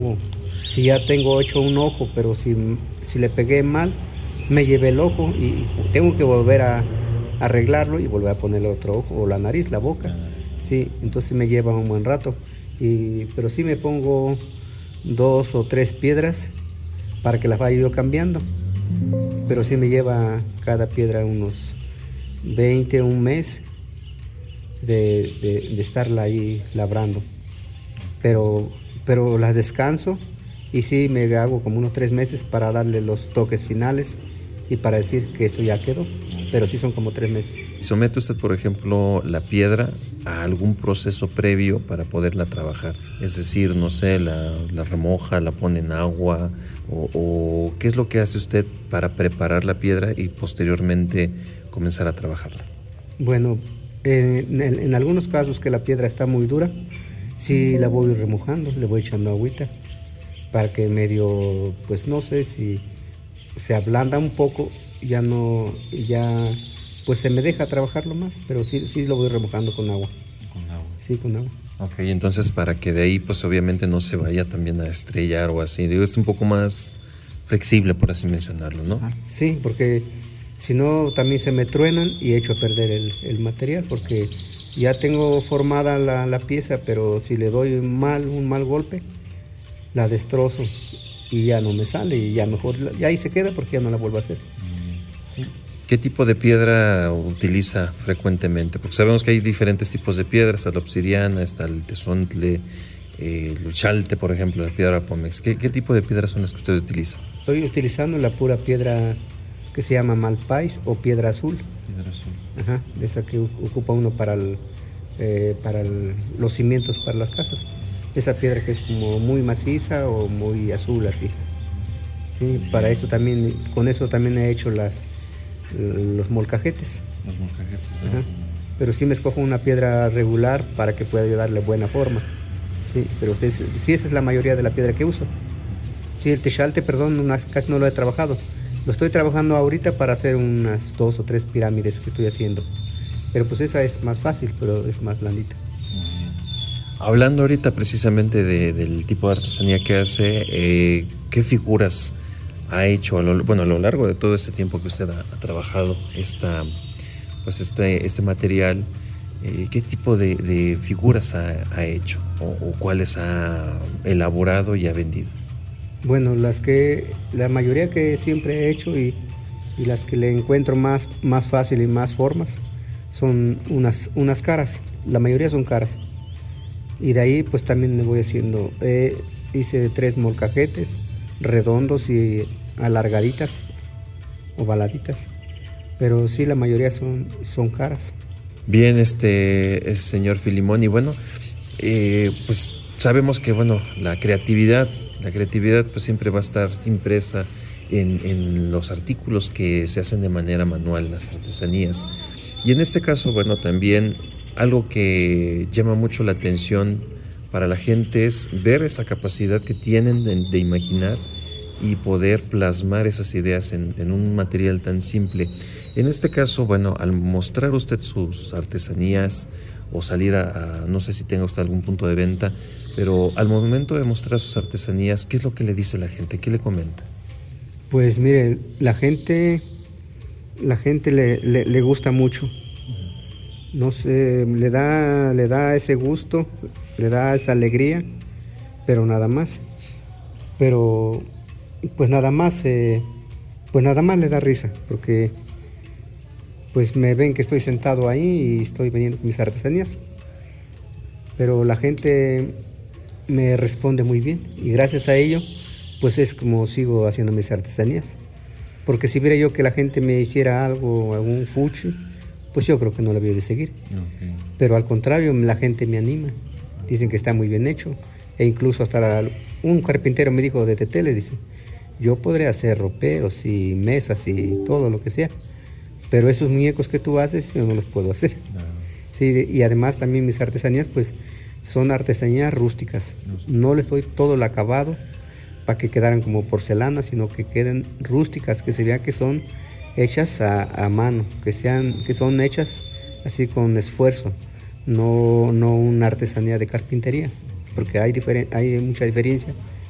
Si ya tengo hecho un ojo, pero si le pegué mal, me llevé el ojo y tengo que volver a arreglarlo y volver a ponerle otro ojo, o la nariz, la boca. Sí, entonces me lleva un buen rato. Pero sí me pongo 2 o 3 piedras para que las vaya yo cambiando. Pero sí me lleva cada piedra unos 20, un mes de estarla ahí labrando. Pero las descanso y sí me hago como unos 3 meses para darle los toques finales y para decir que esto ya quedó. Pero sí son como 3 meses. ¿Somete usted, por ejemplo, la piedra a algún proceso previo para poderla trabajar? Es decir, no sé, la remoja, la pone en agua, o ¿qué es lo que hace usted para preparar la piedra y posteriormente comenzar a trabajarla? Bueno, en algunos casos que la piedra está muy dura, sí la voy remojando, le voy echando agüita para que medio, pues no sé si se ablanda un poco, pues se me deja trabajarlo más, pero sí lo voy remojando con agua. Con agua. Sí, con agua. Ok, entonces para que de ahí pues obviamente no se vaya también a estrellar o así, digo, es un poco más flexible, por así mencionarlo, ¿no? Sí, porque si no también se me truenan y echo a perder el material, porque ya tengo formada la pieza, pero si le doy un mal golpe, la destrozo y ya no me sale, y ya mejor, ya ahí se queda porque ya no la vuelvo a hacer. Sí. ¿Qué tipo de piedra utiliza frecuentemente? Porque sabemos que hay diferentes tipos de piedras, está la obsidiana, está el tezontle, el chalte, por ejemplo, la piedra pómex. ¿Qué tipo de piedras son las que usted utiliza? Estoy utilizando la pura piedra que se llama malpais o piedra azul. Piedra azul. Ajá, de esa que ocupa uno para los cimientos para las casas. Esa piedra que es como muy maciza o muy azul así. Sí, para eso también, con eso también he hecho los molcajetes. Los molcajetes, ¿no? Ajá. Pero sí me escojo una piedra regular para que pueda darle buena forma. Sí, pero sí, esa es la mayoría de la piedra que uso. Sí, el texalte, perdón, casi no lo he trabajado. Lo estoy trabajando ahorita para hacer unas 2 o 3 pirámides que estoy haciendo. Pero pues esa es más fácil, pero es más blandita. Hablando ahorita precisamente del tipo de artesanía que hace, ¿qué figuras ha hecho a lo largo de todo este tiempo que usted ha trabajado este material? ¿Qué tipo de figuras ha hecho o cuáles ha elaborado y ha vendido? Bueno, la mayoría que siempre he hecho y las que le encuentro más fácil y más formas son unas caras. La mayoría son caras. Y de ahí pues también le voy haciendo, hice 3 molcajetes redondos y alargaditas, ovaladitas, pero sí la mayoría son caras. Bien, señor Filimón, y bueno, pues sabemos que bueno, la creatividad pues siempre va a estar impresa en los artículos que se hacen de manera manual, las artesanías. Y en este caso, bueno, también algo que llama mucho la atención para la gente es ver esa capacidad que tienen de imaginar y poder plasmar esas ideas en un material tan simple. En este caso, bueno, al mostrar usted sus artesanías o salir no sé si tenga usted algún punto de venta, pero al momento de mostrar sus artesanías, ¿qué es lo que le dice la gente? ¿Qué le comenta? Pues mire, la gente le gusta mucho. No sé, le da ese gusto, le da esa alegría, pero nada más. Pero pues nada más le da risa, porque pues me ven que estoy sentado ahí y estoy vendiendo mis artesanías. Pero la gente me responde muy bien y gracias a ello pues es como sigo haciendo mis artesanías. Porque si viera yo que la gente me hiciera algún fuchi, pues yo creo que no la voy a seguir. Okay. Pero al contrario, la gente me anima. Dicen que está muy bien hecho. E incluso hasta un carpintero me dijo de Teteles, dice, yo podré hacer roperos y mesas y todo lo que sea, pero esos muñecos que tú haces yo no los puedo hacer. No. Sí, y además también mis artesanías pues son artesanías rústicas. No les doy todo el acabado para que quedaran como porcelana, sino que queden rústicas, que se vea que son hechas a mano, que son hechas así con esfuerzo, no una artesanía de carpintería, porque hay mucha diferencia